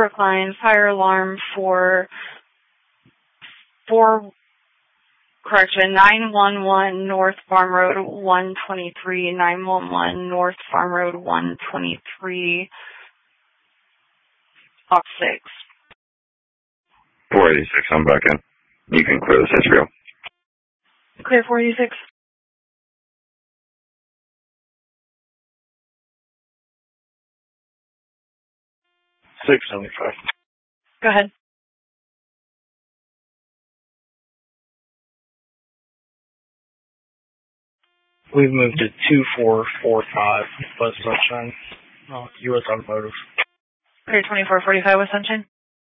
Brookline, fire alarm for 911 North Farm Road 123, 911 North Farm Road 123, Box 6. 486, I'm back in. You can clear this issue. Clear 486. $675. Go ahead. We've moved to 2445 West Sunshine, U.S. Automotive. Clear 2445 West Sunshine.